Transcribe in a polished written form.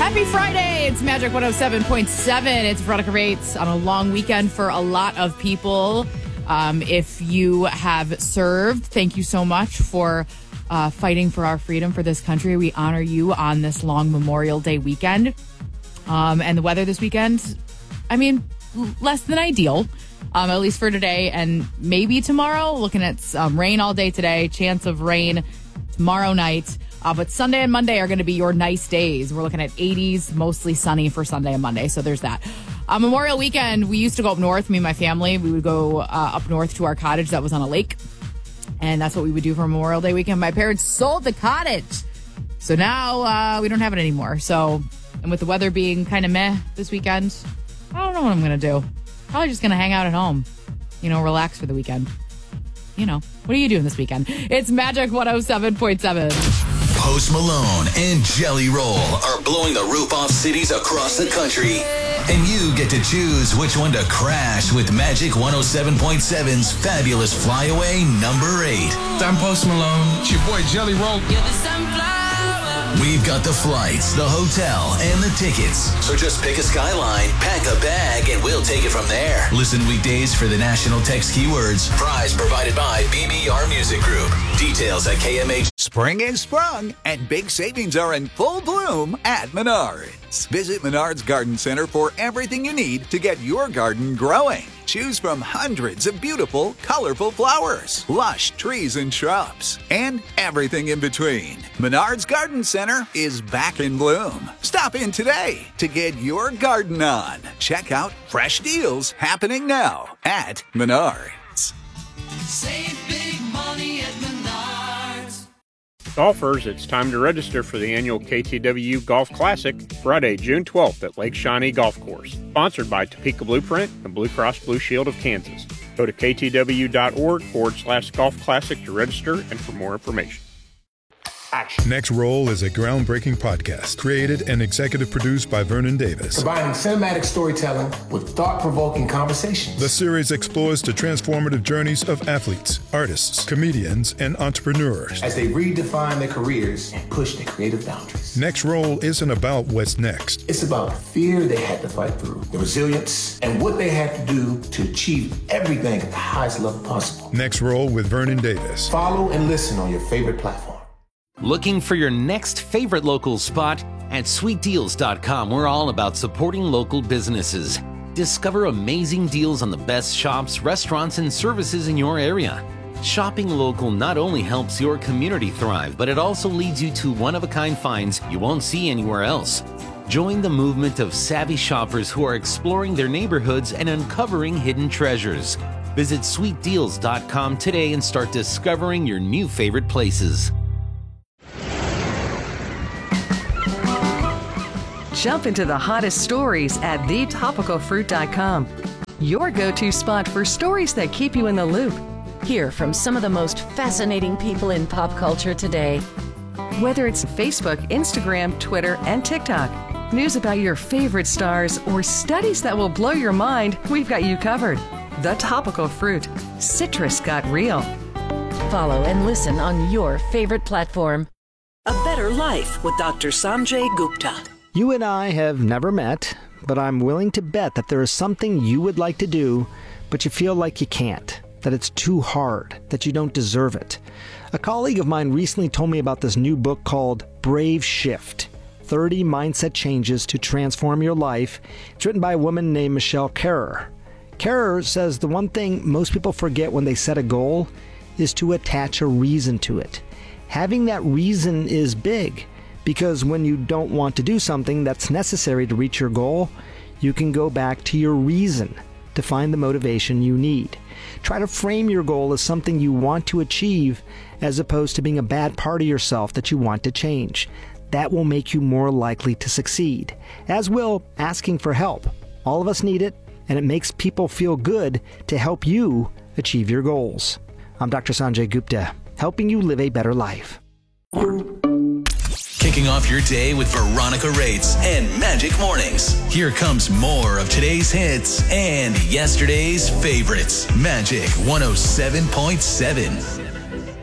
Happy Friday. It's Magic 107.7. It's Veronica Rates on a long weekend for a lot of people. If you have served, thank you so much for fighting for our freedom for this country. We honor you on this long Memorial Day weekend. And the weather this weekend, less than ideal, at least for today and maybe tomorrow. Looking at rain all day today, chance of rain tomorrow night. But Sunday and Monday are going to be your nice days. We're looking at 80s, mostly sunny for Sunday and Monday. So there's that. Memorial weekend, we used to go up north, me and my family. We would go up north to our cottage that was on a lake. And that's what we would do for Memorial Day weekend. My parents sold the cottage. So now we don't have it anymore. So, and with the weather being kind of meh this weekend, I don't know what I'm going to do. Probably just going to hang out at home, relax for the weekend. What are you doing this weekend? It's Magic 107.7. Post Malone and Jelly Roll are blowing the roof off cities across the country. And you get to choose which one to crash with Magic 107.7's fabulous flyaway number 8. I'm Post Malone. It's your boy Jelly Roll. You're the sunflower. We've got the flights, the hotel, and the tickets. So just pick a skyline, pack a bag, and we'll take it from there. Listen weekdays for the national text keywords. Prize provided by BBR Music Group. Details at KMH. Spring is sprung, and big savings are in full bloom at Menards. Visit Menards Garden Center for everything you need to get your garden growing. Choose from hundreds of beautiful, colorful flowers, lush trees and shrubs, and everything in between. Menards Garden Center is back in bloom. Stop in today to get your garden on. Check out fresh deals happening now at Menards. Save big money at Menards. Golfers, it's time to register for the annual KTWU Golf Classic, Friday, June 12th at Lake Shawnee Golf Course. Sponsored by Topeka Blueprint and Blue Cross Blue Shield of Kansas. Go to ktwu.org/Golf Classic to register and for more information. Action. Next Roll is a groundbreaking podcast created and executive produced by Vernon Davis. Combining cinematic storytelling with thought-provoking conversations. The series explores the transformative journeys of athletes, artists, comedians, and entrepreneurs as they redefine their careers and push their creative boundaries. Next Roll isn't about what's next. It's about the fear they had to fight through, the resilience, and what they had to do to achieve everything at the highest level possible. Next Roll with Vernon Davis. Follow and listen on your favorite platform. Looking for your next favorite local spot? At sweetdeals.com, we're all about supporting local businesses. Discover amazing deals on the best shops, restaurants, and services in your area. Shopping local not only helps your community thrive, but it also leads you to one-of-a-kind finds you won't see anywhere else. Join the movement of savvy shoppers who are exploring their neighborhoods and uncovering hidden treasures. Visit sweetdeals.com today and start discovering your new favorite places. Jump into the hottest stories at thetopicalfruit.com. Your go-to spot for stories that keep you in the loop. Hear from some of the most fascinating people in pop culture today. Whether it's Facebook, Instagram, Twitter, and TikTok, news about your favorite stars, or studies that will blow your mind, we've got you covered. The Topical Fruit. Citrus got real. Follow and listen on your favorite platform. A Better Life with Dr. Sanjay Gupta. You and I have never met, but I'm willing to bet that there is something you would like to do, but you feel like you can't, that it's too hard, that you don't deserve it. A colleague of mine recently told me about this new book called Brave Shift, 30 Mindset Changes to Transform Your Life. It's written by a woman named Michelle Kerrer. Kerrer says the one thing most people forget when they set a goal is to attach a reason to it. Having that reason is big. Because when you don't want to do something that's necessary to reach your goal, you can go back to your reason to find the motivation you need. Try to frame your goal as something you want to achieve as opposed to being a bad part of yourself that you want to change. That will make you more likely to succeed, as will asking for help. All of us need it, and it makes people feel good to help you achieve your goals. I'm Dr. Sanjay Gupta, helping you live a better life. Kicking off your day with Veronica Rates and Magic Mornings. Here comes more of today's hits and yesterday's favorites. Magic 107.7.